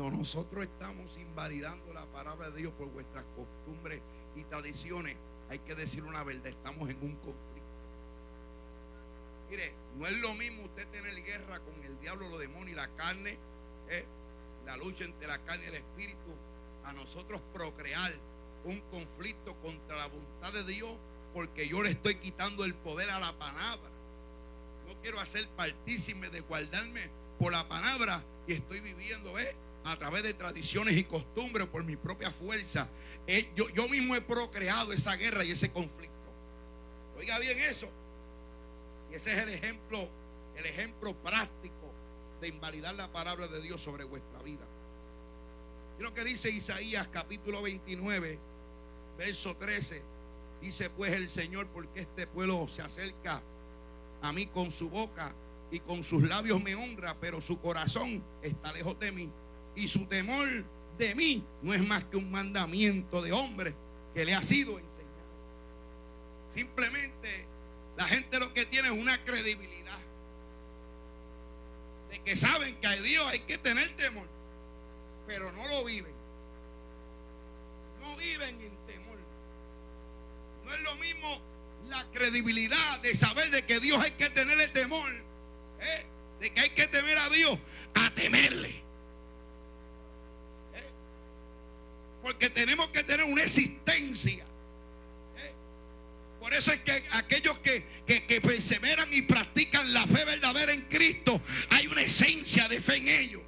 cuando nosotros estamos invalidando la palabra de Dios por vuestras costumbres y tradiciones, hay que decir una verdad, estamos en un conflicto. Mire, no es lo mismo usted tener guerra con el diablo, los demonios y la carne, la lucha entre la carne y el espíritu, a nosotros procrear un conflicto contra la voluntad de Dios, porque yo le estoy quitando el poder a la palabra. No quiero hacer partícipe de guardarme por la palabra y estoy viviendo a través de tradiciones y costumbres por mi propia fuerza. Yo mismo he procreado esa guerra y ese conflicto. Oiga bien eso. Y ese es el ejemplo práctico de invalidar la palabra de Dios sobre vuestra vida. Y lo que dice Isaías capítulo 29, verso 13. Dice pues el Señor: porque este pueblo se acerca a mí con su boca y con sus labios me honra, pero su corazón está lejos de mí, y su temor de mí no es más que un mandamiento de hombre que le ha sido enseñado. Simplemente la gente lo que tiene es una credibilidad de que saben que a Dios hay que tener temor, pero no lo viven. No viven en temor. No es lo mismo la credibilidad de saber de que Dios hay que tenerle temor, de que hay que temer a Dios, a temerle. Porque tenemos que tener una existencia. Por eso es que aquellos que perseveran y practican la fe verdadera en Cristo, hay una esencia de fe en ellos.